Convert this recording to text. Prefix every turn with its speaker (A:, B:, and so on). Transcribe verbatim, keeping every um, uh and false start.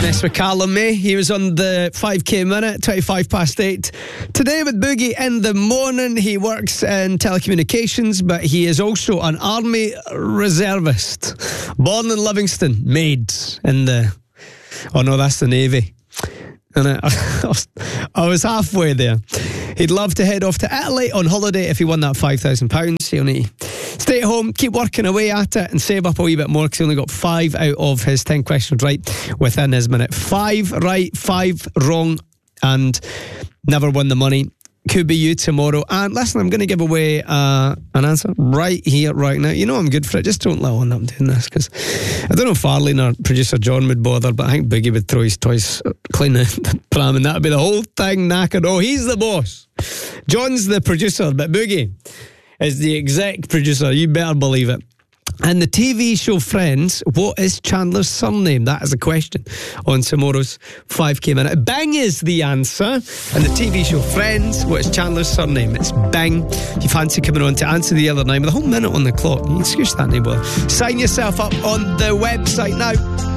A: Mess with Callum May. He was on the five K minute, twenty-five past eight. Today with Boogie in the morning. He works in telecommunications, but he is also an army reservist. Born in Livingston, made in the... Oh no, that's the Navy. And I, I, was, I was halfway there. He'd love to head off to Italy on holiday if he won that five thousand pounds. He'll need to stay at home, keep working away at it, and save up a wee bit more because he only got five out of his ten questions right within his minute. Five right, five wrong, and never won the money. Could be you tomorrow. And listen, I'm going to give away uh, an answer right here, right now. You know I'm good for it. Just don't let on that I'm doing this, because I don't know if Arlene or producer John would bother, but I think Biggie would throw his toys, clean the pram, and that would be the whole thing knackered. Oh, he's the boss. John's the producer, but Boogie is the exec producer. You better believe it. And the T V show Friends, what is Chandler's surname? That is the question on tomorrow's five K minute. Bing is the answer. And the T V show Friends, what is Chandler's surname? It's Bing. If you fancy coming on to answer the other nine with a whole minute on the clock, you can excuse that neighbour. Sign yourself up on the website now.